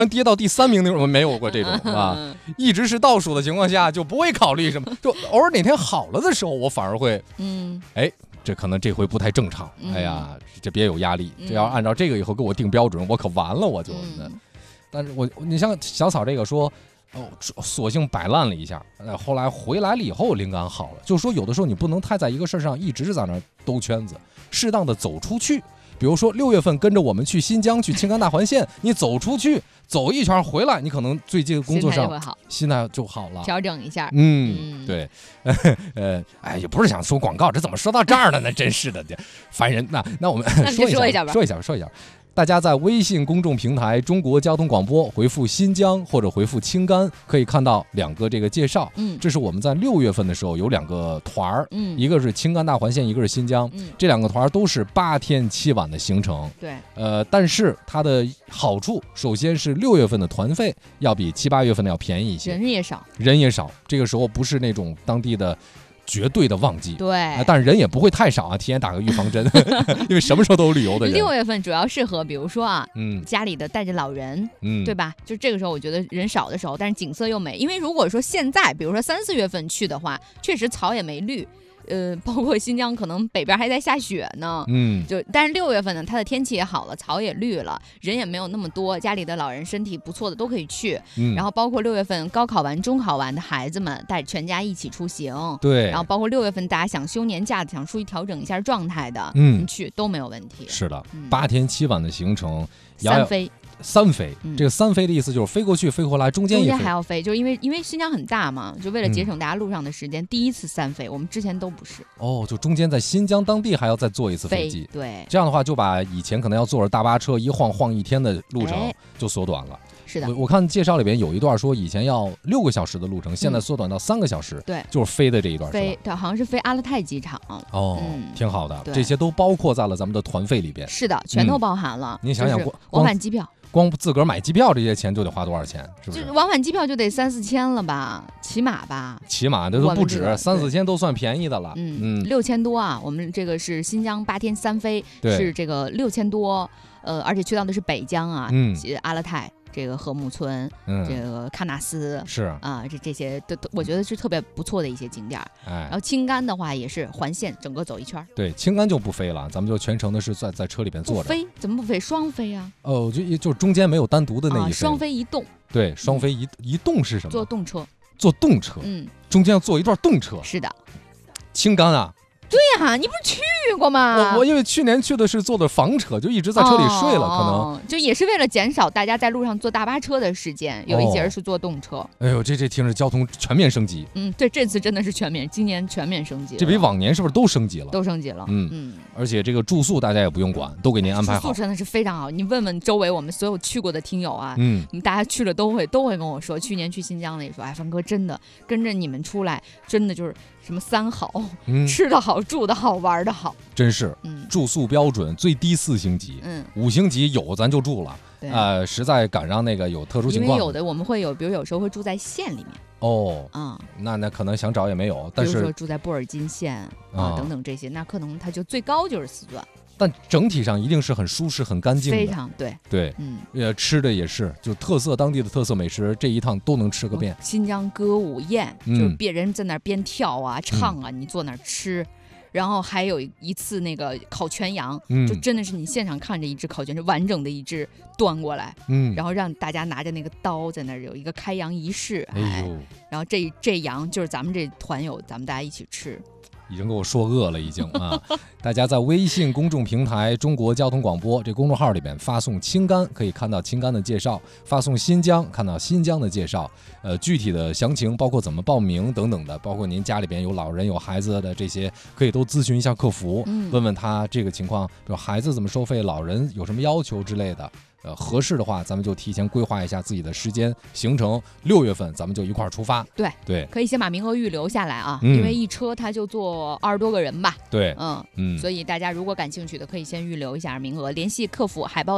跌到第3名那种，没有过这种啊，一直是倒数的情况下就不会考虑什么，就偶尔哪天好了的时候，我反而会这可能这回不太正常，哎呀，这别有压力，这要按照这个以后给我定标准，我可完了，我就。但是你像小草这个说，索性摆烂了一下，后来回来了以后灵感好了，就是说有的时候你不能太在一个事上一直是在那兜圈子，适当的走出去。比如说6月份跟着我们去新疆去青甘大环线，你走出去走一圈回来，你可能最近工作上心态就好了， 调整一下。 对，也不是想说广告，这怎么说到这儿了呢？真是的，烦人。那我们说一下。大家在微信公众平台中国交通广播回复新疆或者回复青甘，可以看到2个这个介绍。这是我们在6月份的时候有2个团一个是青甘大环线，一个是新疆。这2个团都是8天7晚的行程。 对， 但是它的好处，首先是6月份的团费要比7、8月份的要便宜一些，人也少。这个时候不是那种当地的绝对的旺季， 对， 但是人也不会太少啊，提前打个预防针，因为什么时候都有旅游的人。 6月份主要适合，比如说家里的带着老人，对吧？就这个时候，我觉得人少的时候，但是景色又美。因为如果说现在，比如说3、4月份去的话，确实草也没绿。包括新疆可能北边还在下雪呢，但是6月份呢，它的天气也好了，草也绿了，人也没有那么多，家里的老人身体不错的都可以去。然后包括6月份高考完、中考完的孩子们，带全家一起出行。 对， 然后包括6月份大家想休年假的，想出去调整一下状态的，去都没有问题。 是的，8天7晚的行程，3飞，这个3飞的意思就是飞过去飞回来，中间还要飞，就是因为新疆很大嘛，就为了节省大家路上的时间，第一次3飞，我们之前都不是。 就中间在新疆当地还要再坐一次飞机， 对， 这样的话就把以前可能要坐着大巴车一晃1天的路程就缩短了。 是的， 我看介绍里边有一段说以前要6个小时的路程，现在缩短到3个小时， 对， 就是飞的这一段， 对，好像是飞阿勒泰机场。 挺好的，这些都包括在了咱们的团费里边。 是的，全都包含了。 你想想， 往返机票。 光自个儿买机票这些钱就得花多少钱？是不是？ 往返机票就得3、4千了吧，起码这都不止，3、4千都算便宜的了。 6000多啊！我们这个是新疆8天3飞，是这个6000多。而且去到的是北疆啊，阿勒泰。这个禾木村，这个喀纳斯是啊，这些都我觉得是特别不错的一些景点。然后青甘的话也是环线整个走一圈。 对，青甘就不飞了，咱们就全程的是在车里边坐着。 不飞怎么不飞？双飞啊！ 就中间没有单独的那一飞。 双飞一动。 对，双飞一动是什么？ 坐动车。 坐动车。中间要坐一段动车。 是的。 青甘啊。 对呀，你不是去过吗？ 我因为去年去的是坐的房车，就一直在车里睡了，可能就也是为了减少大家在路上坐大巴车的时间，有一节是坐动车。 哎呦，这听着交通全面升级。 对，这次真的是全面，今年全面升级了。 这比往年是不是都升级了？ 都升级了。 而且这个住宿大家也不用管，都给您安排好。 住宿真的是非常好，你问问周围我们所有去过的听友啊，大家去了都会跟我说，去年去新疆的也说，哎，帆哥真的跟着你们出来，真的就是什么3好，吃的好，住的好，玩的好， 真是。住宿标准最低4星级，5星级有咱就住了。实在赶上那个有特殊情况， 因为有的我们会有，比如有时候会住在县里面。那可能想找也没有，但是比如说住在布尔津县等等这些，那可能它就最高就是4钻。 但整体上一定是很舒适、很干净的， 非常对。吃的也是，就当地的特色美食，这一趟都能吃个遍。 新疆歌舞宴，就是别人在那边跳啊、唱啊，你坐那儿吃。然后还有一次那个烤全羊，就真的是你现场看着一只烤全，是完整的一只端过来，然后让大家拿着那个刀在那儿有一个开羊仪式，然后这羊就是咱们这团友，咱们大家一起吃。 已经给我说饿了，已经啊！大家在微信公众平台中国交通广播这公众号里边发送青甘，可以看到青甘的介绍；发送新疆，看到新疆的介绍。具体的详情包括怎么报名等等的，包括您家里边有老人有孩子的这些，可以都咨询一下客服，问问他这个情况，比如孩子怎么收费，老人有什么要求之类的。合适的话，咱们就提前规划一下自己的时间行程。6月份咱们就一块儿出发。对， 可以先把名额预留下来啊，因为一车他就坐20多个人吧。 对， 所以大家如果感兴趣的，可以先预留一下名额，联系客服海报。